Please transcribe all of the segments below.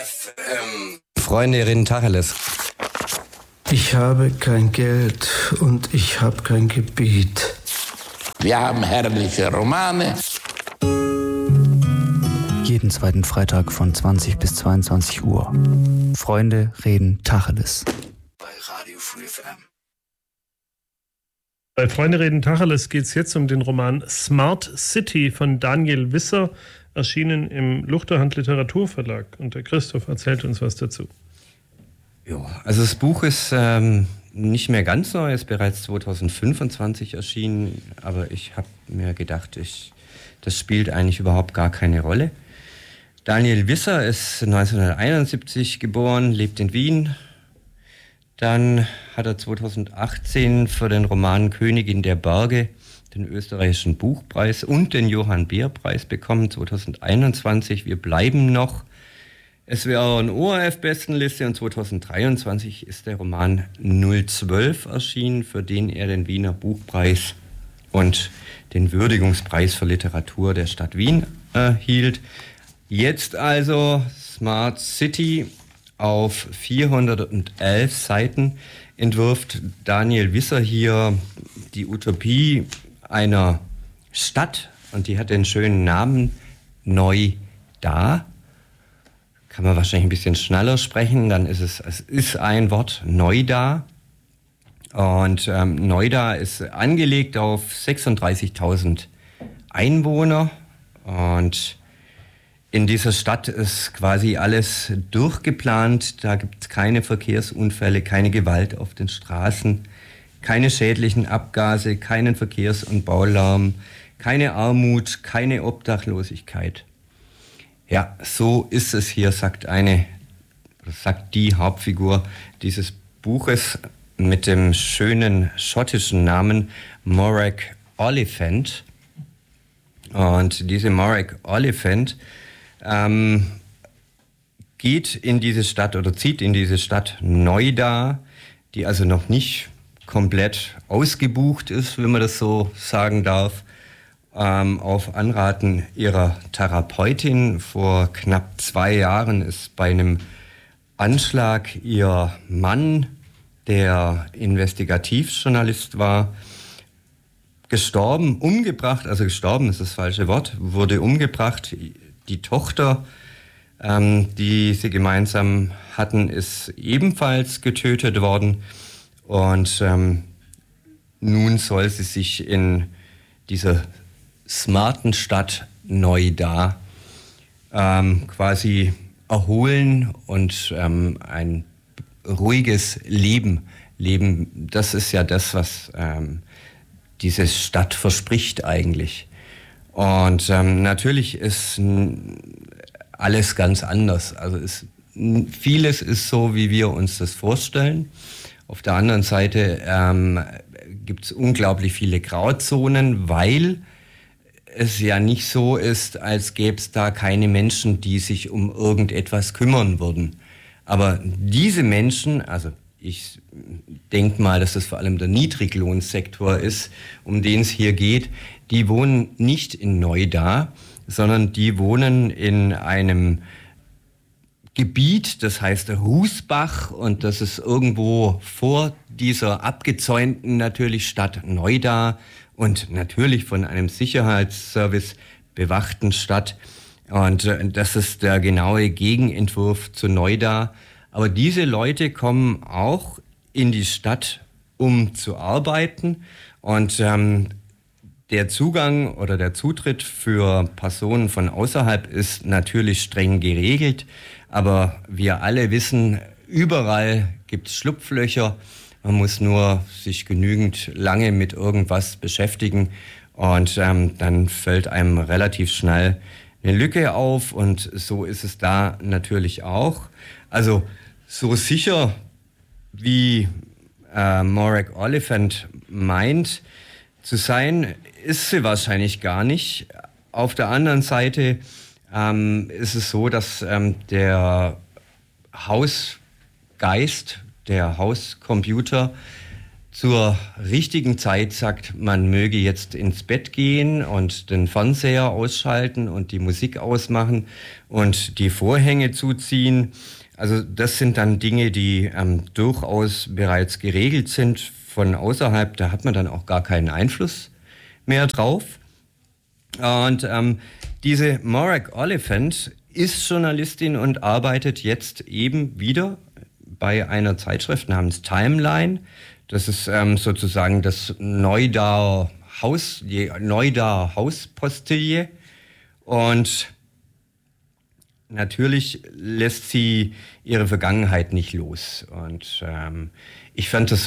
Freunde reden Tacheles. Ich habe kein Geld und ich habe kein Gebiet. Wir haben herrliche Romane. Jeden zweiten Freitag von 20 bis 22 Uhr. Freunde reden Tacheles. Bei Radio Free FM. Bei Freunde reden Tacheles geht es jetzt um den Roman Smart City von Daniel Wisser, erschienen im Luchterhand Literaturverlag. Und der Christoph erzählt uns was dazu. Ja, also das Buch ist nicht mehr ganz neu, ist bereits 2025 erschienen, aber ich habe mir gedacht, das spielt eigentlich überhaupt gar keine Rolle. Daniel Wisser ist 1971 geboren, lebt in Wien. Dann hat er 2018 für den Roman Königin der Berge den österreichischen Buchpreis und den Johann Beer Preis bekommen. 2021, wir bleiben noch. Es wäre eine ORF-Bestenliste und 2023 ist der Roman 012 erschienen, für den er den Wiener Buchpreis und den Würdigungspreis für Literatur der Stadt Wien erhielt. Jetzt also Smart City. Auf 411 Seiten entwirft Daniel Wisser hier die Utopie einer Stadt und die hat den schönen Namen Neu-Da. Kann man wahrscheinlich ein bisschen schneller sprechen, dann ist es ist ein Wort, Neu-Da. Und Neu-Da ist angelegt auf 36.000 Einwohner und in dieser Stadt ist quasi alles durchgeplant. Da gibt es keine Verkehrsunfälle, keine Gewalt auf den Straßen, keine schädlichen Abgase, keinen Verkehrs- und Baulärm, keine Armut, keine Obdachlosigkeit. Ja, so ist es hier, sagt die Hauptfigur dieses Buches mit dem schönen schottischen Namen Morag Oliphant. Und diese Morag Oliphant geht in diese Stadt oder zieht in diese Stadt Neu-Da, die also noch nicht komplett ausgebucht ist, wenn man das so sagen darf, auf Anraten ihrer Therapeutin. Vor knapp 2 Jahren ist bei einem Anschlag ihr Mann, der Investigativjournalist war, umgebracht, also gestorben ist das falsche Wort, wurde umgebracht. Die Tochter, die sie gemeinsam hatten, ist ebenfalls getötet worden. Und nun soll sie sich in dieser smarten Stadt Neu-Da quasi erholen und ein ruhiges Leben leben. Das ist ja das, was diese Stadt verspricht eigentlich. Und natürlich ist alles ganz anders. Also vieles ist so, wie wir uns das vorstellen. Auf der anderen Seite gibt es unglaublich viele Grauzonen, weil es ja nicht so ist, als gäbe es da keine Menschen, die sich um irgendetwas kümmern würden. Aber diese Menschen, also ich denke mal, dass das vor allem der Niedriglohnsektor ist, um den es hier geht, die wohnen nicht in Neu-Da, sondern die wohnen in einem Gebiet, das heißt Rußbach, und das ist irgendwo vor dieser abgezäunten natürlich Stadt Neu-Da und natürlich von einem Sicherheitsservice bewachten Stadt. Und das ist der genaue Gegenentwurf zu Neu-Da. Aber diese Leute kommen auch in die Stadt, um zu arbeiten. Und der Zugang oder der Zutritt für Personen von außerhalb ist natürlich streng geregelt. Aber wir alle wissen, überall gibt es Schlupflöcher. Man muss nur sich genügend lange mit irgendwas beschäftigen. Und dann fällt einem relativ schnell eine Lücke auf. Und so ist es da natürlich auch. Also so sicher wie Morag Oliphant meint zu sein, ist sie wahrscheinlich gar nicht. Auf der anderen Seite ist es so, dass der Hausgeist, der Hauscomputer, zur richtigen Zeit sagt, man möge jetzt ins Bett gehen und den Fernseher ausschalten und die Musik ausmachen und die Vorhänge zuziehen. Also das sind dann Dinge, die durchaus bereits geregelt sind von außerhalb. Da hat man dann auch gar keinen Einfluss mehr drauf. Und diese Morag Oliphant ist Journalistin und arbeitet jetzt eben wieder bei einer Zeitschrift namens Timeline. Das ist sozusagen das Neudaer Haus, die Neudaer Hauspostille. Und natürlich lässt sie ihre Vergangenheit nicht los. Und ich fand das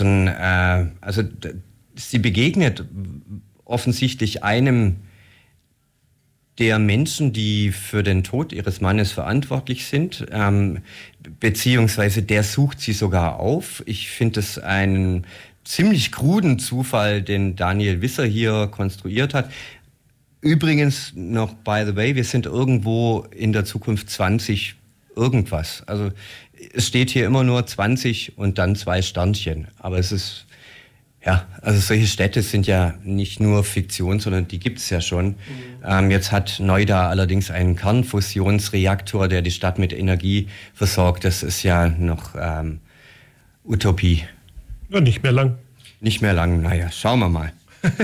sie begegnet offensichtlich einem der Menschen, die für den Tod ihres Mannes verantwortlich sind, beziehungsweise der sucht sie sogar auf. Ich finde es einen ziemlich kruden Zufall, den Daniel Visser hier konstruiert hat. Übrigens noch, by the way, wir sind irgendwo in der Zukunft 20 irgendwas. Also es steht hier immer nur 20 und dann 2 Sternchen. Aber es ist, ja, also solche Städte sind ja nicht nur Fiktion, sondern die gibt es ja schon. Jetzt hat Neuda allerdings einen Kernfusionsreaktor, der die Stadt mit Energie versorgt. Das ist ja noch Utopie. Ja, nicht mehr lang. Nicht mehr lang, naja, schauen wir mal.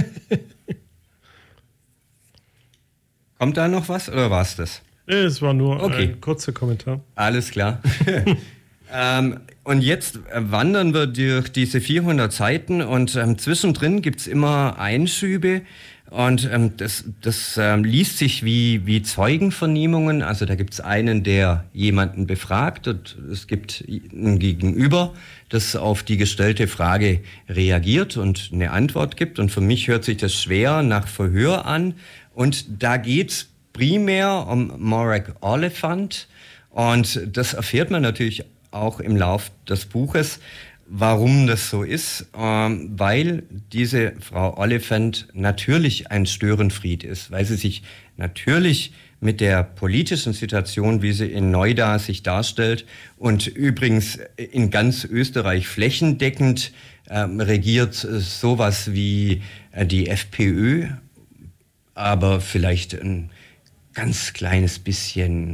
Kommt da noch was oder war es das? Es war nur ein kurzer Kommentar. Alles klar. Und jetzt wandern wir durch diese 400 Seiten und zwischendrin gibt es immer Einschübe und das liest sich wie Zeugenvernehmungen. Also da gibt es einen, der jemanden befragt und es gibt ein Gegenüber, das auf die gestellte Frage reagiert und eine Antwort gibt. Und für mich hört sich das schwer nach Verhör an. Und da geht's primär um Morag Oliphant. Und das erfährt man natürlich auch im Lauf des Buches, warum das so ist. Weil diese Frau Oliphant natürlich ein Störenfried ist, weil sie sich natürlich mit der politischen Situation, wie sie in Neuda sich darstellt und übrigens in ganz Österreich flächendeckend regiert sowas wie die FPÖ, aber vielleicht ein ganz kleines bisschen,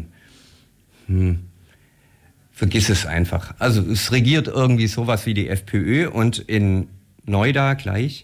vergiss es einfach. Also es regiert irgendwie sowas wie die FPÖ und in Neuda gleich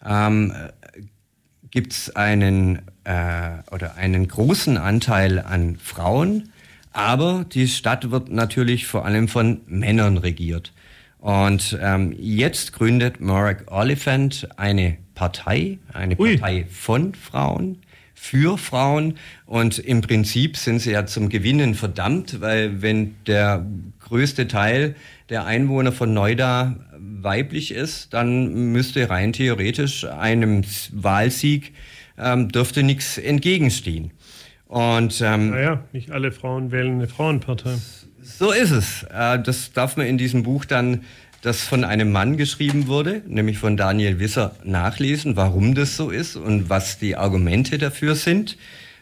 gibt es einen großen Anteil an Frauen, aber die Stadt wird natürlich vor allem von Männern regiert. Und jetzt gründet Morag Oliphant eine Partei von Frauen, für Frauen. Und im Prinzip sind sie ja zum Gewinnen verdammt, weil wenn der größte Teil der Einwohner von Neuda weiblich ist, dann müsste rein theoretisch einem Wahlsieg dürfte nichts entgegenstehen. Und naja, nicht alle Frauen wählen eine Frauenpartei. So ist es. Das darf man in diesem Buch dann, das von einem Mann geschrieben wurde, nämlich von Daniel Visser, nachlesen, warum das so ist und was die Argumente dafür sind.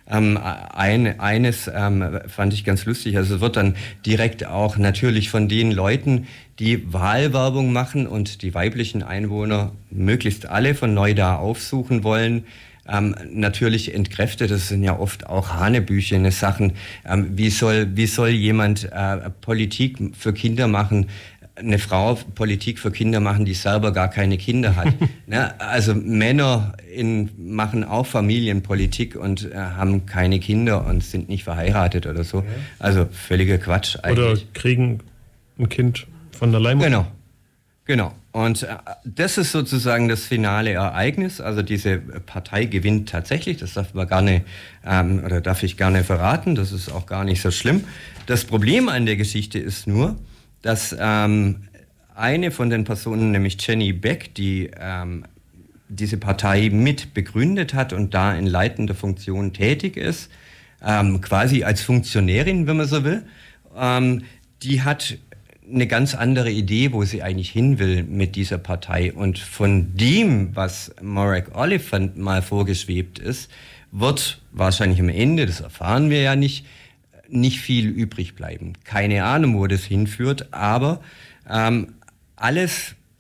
Eines fand ich ganz lustig, also es wird dann direkt auch natürlich von den Leuten, die Wahlwerbung machen und die weiblichen Einwohner möglichst alle von Neuda aufsuchen wollen, natürlich entkräftet. Das sind ja oft auch hanebüchene Sachen. Wie soll jemand Politik für Kinder machen, eine Frau Politik für Kinder machen, die selber gar keine Kinder hat? Ne? Also Männer machen auch Familienpolitik und haben keine Kinder und sind nicht verheiratet oder so. Also völliger Quatsch eigentlich. Oder kriegen ein Kind von der Leihmutter. Genau. Und das ist sozusagen das finale Ereignis. Also diese Partei gewinnt tatsächlich. Das darf ich gerne verraten. Das ist auch gar nicht so schlimm. Das Problem an der Geschichte ist nur, dass eine von den Personen, nämlich Jenny Beck, die diese Partei mit begründet hat und da in leitender Funktion tätig ist, quasi als Funktionärin, wenn man so will, die hat eine ganz andere Idee, wo sie eigentlich hin will mit dieser Partei. Und von dem, was Morag Oliphant mal vorgeschwebt ist, wird wahrscheinlich am Ende, das erfahren wir ja nicht viel übrig bleiben. Keine Ahnung, wo das hinführt, aber alles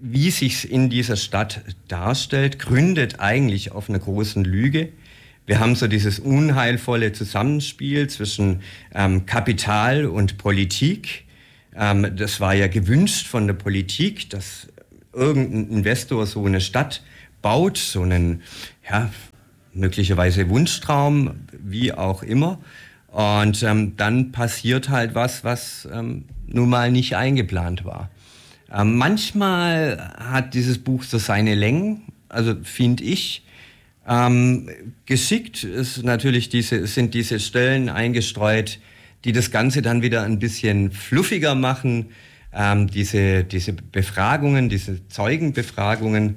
wie sich's in dieser Stadt darstellt, gründet eigentlich auf einer großen Lüge. Wir haben so dieses unheilvolle Zusammenspiel zwischen Kapital und Politik. Das war ja gewünscht von der Politik, dass irgendein Investor so eine Stadt baut, so einen, ja, möglicherweise Wunschtraum, wie auch immer. Und dann passiert halt was nun mal nicht eingeplant war. Manchmal hat dieses Buch so seine Längen, also finde ich. Geschickt ist natürlich sind diese Stellen eingestreut, die das Ganze dann wieder ein bisschen fluffiger machen. Diese Befragungen, diese Zeugenbefragungen.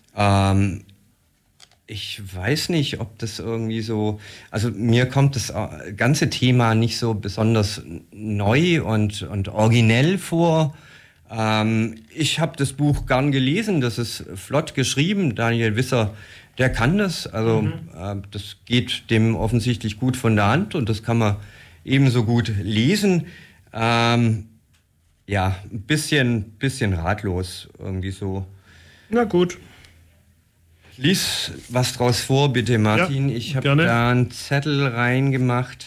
Ich weiß nicht, ob das irgendwie so, also mir kommt das ganze Thema nicht so besonders neu und originell vor. Ich habe das Buch gern gelesen, das ist flott geschrieben. Daniel Visser, der kann das, also das geht dem offensichtlich gut von der Hand und das kann man ebenso gut lesen. Ja, ein bisschen ratlos irgendwie so. Na gut. Lies was draus vor, bitte, Martin. Ja, ich habe da einen Zettel reingemacht.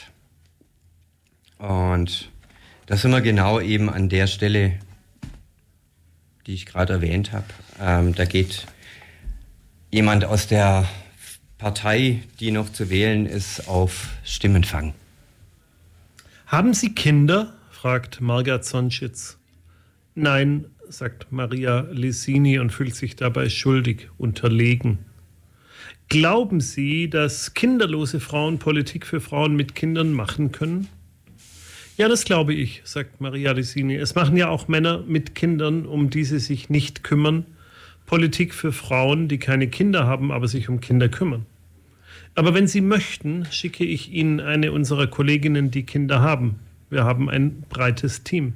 Und da sind wir genau eben an der Stelle, die ich gerade erwähnt habe. Da geht jemand aus der Partei, die noch zu wählen ist, auf Stimmenfang. Haben Sie Kinder? Fragt Marga Zonschitz. Nein, sagt Maria Lesini und fühlt sich dabei schuldig, unterlegen. Glauben Sie, dass kinderlose Frauen Politik für Frauen mit Kindern machen können? Ja, das glaube ich, sagt Maria Lesini. Es machen ja auch Männer mit Kindern, um die sie sich nicht kümmern. Politik für Frauen, die keine Kinder haben, aber sich um Kinder kümmern. Aber wenn Sie möchten, schicke ich Ihnen eine unserer Kolleginnen, die Kinder haben. Wir haben ein breites Team.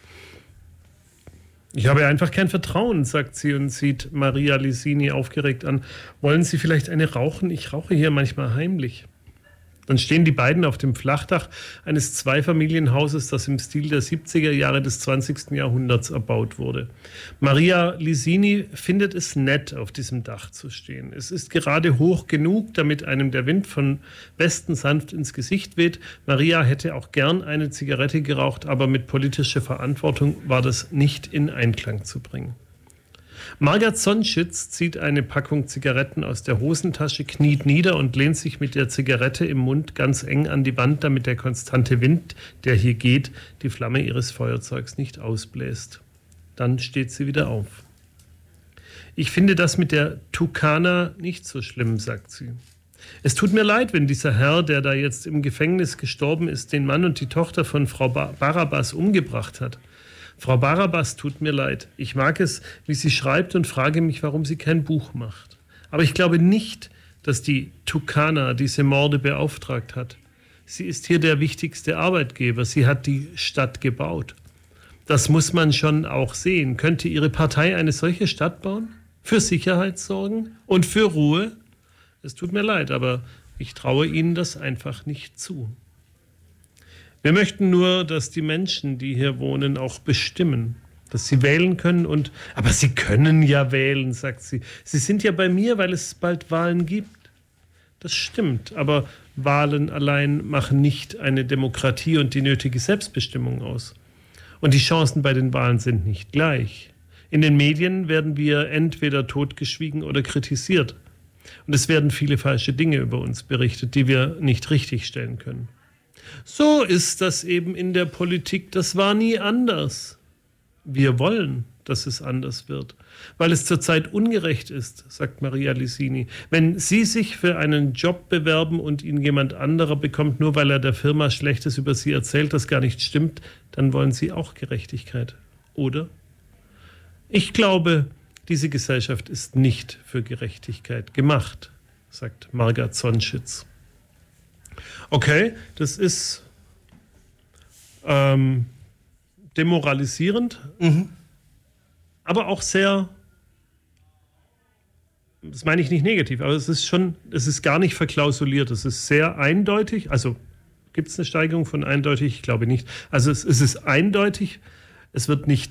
Ich habe einfach kein Vertrauen, sagt sie und sieht Maria Lesini aufgeregt an. Wollen Sie vielleicht eine rauchen? Ich rauche hier manchmal heimlich. Dann stehen die beiden auf dem Flachdach eines Zweifamilienhauses, das im Stil der 70er Jahre des 20. Jahrhunderts erbaut wurde. Maria Lesini findet es nett, auf diesem Dach zu stehen. Es ist gerade hoch genug, damit einem der Wind von Westen sanft ins Gesicht weht. Maria hätte auch gern eine Zigarette geraucht, aber mit politischer Verantwortung war das nicht in Einklang zu bringen. Marga Zonschitz zieht eine Packung Zigaretten aus der Hosentasche, kniet nieder und lehnt sich mit der Zigarette im Mund ganz eng an die Wand, damit der konstante Wind, der hier geht, die Flamme ihres Feuerzeugs nicht ausbläst. Dann steht sie wieder auf. Ich finde das mit der Tukana nicht so schlimm, sagt sie. Es tut mir leid, wenn dieser Herr, der da jetzt im Gefängnis gestorben ist, den Mann und die Tochter von Frau Barabbas umgebracht hat. Frau Barabbas, tut mir leid. Ich mag es, wie sie schreibt und frage mich, warum sie kein Buch macht. Aber ich glaube nicht, dass die Tukana diese Morde beauftragt hat. Sie ist hier der wichtigste Arbeitgeber. Sie hat die Stadt gebaut. Das muss man schon auch sehen. Könnte Ihre Partei eine solche Stadt bauen? Für Sicherheit sorgen und für Ruhe? Es tut mir leid, aber ich traue Ihnen das einfach nicht zu. Wir möchten nur, dass die Menschen, die hier wohnen, auch bestimmen, dass sie wählen können aber sie können ja wählen, sagt sie. Sie sind ja bei mir, weil es bald Wahlen gibt. Das stimmt, aber Wahlen allein machen nicht eine Demokratie und die nötige Selbstbestimmung aus. Und die Chancen bei den Wahlen sind nicht gleich. In den Medien werden wir entweder totgeschwiegen oder kritisiert. Und es werden viele falsche Dinge über uns berichtet, die wir nicht richtigstellen können. So ist das eben in der Politik. Das war nie anders. Wir wollen, dass es anders wird, weil es zurzeit ungerecht ist, sagt Maria Lesini. Wenn Sie sich für einen Job bewerben und ihn jemand anderer bekommt, nur weil er der Firma Schlechtes über Sie erzählt, das gar nicht stimmt, dann wollen Sie auch Gerechtigkeit, oder? Ich glaube, diese Gesellschaft ist nicht für Gerechtigkeit gemacht, sagt Marga Zonschitz. Okay, das ist demoralisierend, aber auch sehr, das meine ich nicht negativ, aber es ist gar nicht verklausuliert, es ist sehr eindeutig, also gibt es eine Steigerung von eindeutig? Ich glaube nicht. Also es ist eindeutig, es wird nicht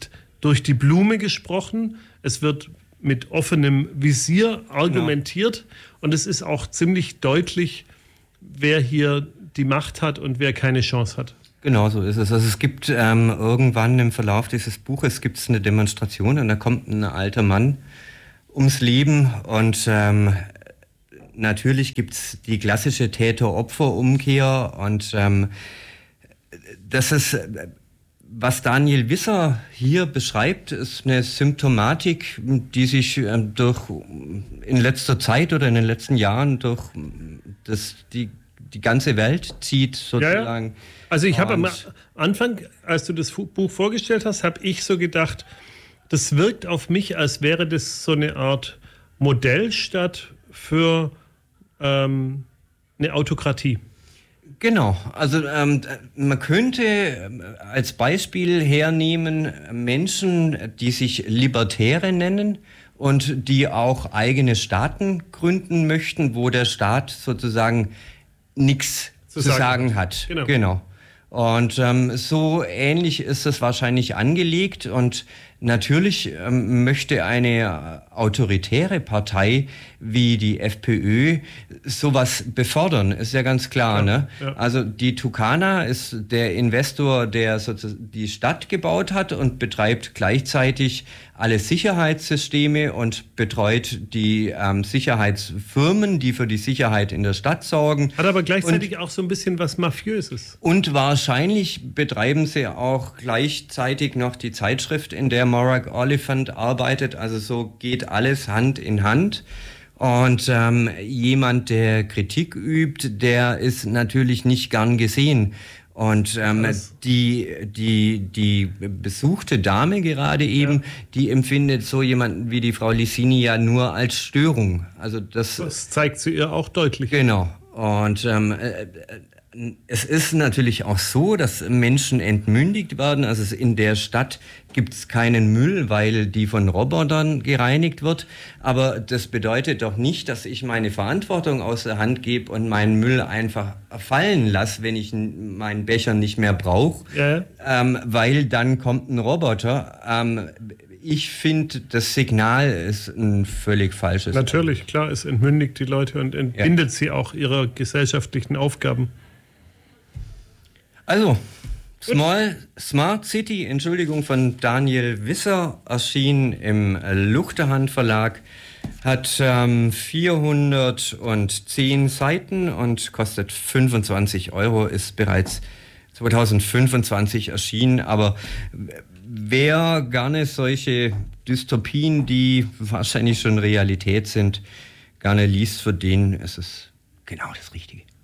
durch die Blume gesprochen, es wird mit offenem Visier argumentiert und es ist auch ziemlich deutlich, wer hier die Macht hat und wer keine Chance hat. Genau so ist es. Also es gibt irgendwann im Verlauf dieses Buches gibt's eine Demonstration und da kommt ein alter Mann ums Leben und natürlich gibt's die klassische Täter-Opfer-Umkehr und das ist, was Daniel Visser hier beschreibt, ist eine Symptomatik, die sich in letzter Zeit oder in den letzten Jahren durch die ganze Welt zieht, sozusagen. Ja. Also ich habe am Anfang, als du das Buch vorgestellt hast, habe ich so gedacht, das wirkt auf mich, als wäre das so eine Art Modellstadt für eine Autokratie. Genau, also man könnte als Beispiel hernehmen Menschen, die sich Libertäre nennen und die auch eigene Staaten gründen möchten, wo der Staat sozusagen nichts zu sagen hat. Genau. Und so ähnlich ist es wahrscheinlich angelegt und natürlich möchte eine autoritäre Partei wie die FPÖ sowas befördern, ist ja ganz klar. Ne? Ja. Also die Tucana ist der Investor, der sozusagen die Stadt gebaut hat und betreibt gleichzeitig alle Sicherheitssysteme und betreut die Sicherheitsfirmen, die für die Sicherheit in der Stadt sorgen. Hat aber gleichzeitig auch so ein bisschen was Mafiöses. Und wahrscheinlich betreiben sie auch gleichzeitig noch die Zeitschrift, in der Morag Oliphant arbeitet. Also so geht alles Hand in Hand. Und jemand, der Kritik übt, der ist natürlich nicht gern gesehen. Und die besuchte Dame gerade eben, die empfindet so jemanden wie die Frau Lissini ja nur als Störung. Also das zeigt sie ihr auch deutlich. Genau. Und es ist natürlich auch so, dass Menschen entmündigt werden. Also in der Stadt gibt es keinen Müll, weil die von Robotern gereinigt wird. Aber das bedeutet doch nicht, dass ich meine Verantwortung aus der Hand gebe und meinen Müll einfach fallen lasse, wenn ich meinen Becher nicht mehr brauche, weil dann kommt ein Roboter. Ich finde, das Signal ist ein völlig falsches. Natürlich, klar, es entmündigt die Leute und entbindet sie auch ihrer gesellschaftlichen Aufgaben. Also, Smart City, von Daniel Visser, erschien im Luchterhand Verlag, hat 410 Seiten und kostet 25 €, ist bereits 2025 erschienen, aber wer gerne solche Dystopien, die wahrscheinlich schon Realität sind, gerne liest, für den ist es genau das Richtige.